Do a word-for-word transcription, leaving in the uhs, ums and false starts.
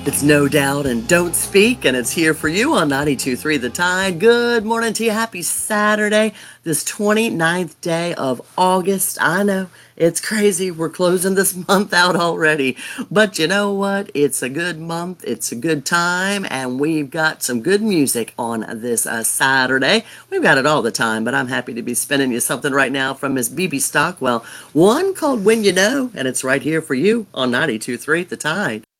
It's No Doubt and Don't Speak, and it's here for you on ninety-two point three The Tide. Good morning to you. Happy Saturday, this twenty-ninth day of August. I know, it's crazy. We're closing this month out already. But you know what? It's a good month. It's a good time, and we've got some good music on this uh, Saturday. We've got it all the time, but I'm happy to be spinning you something right now from Miss B B Stockwell. One called When You Know, and it's right here for you on ninety-two point three The Tide.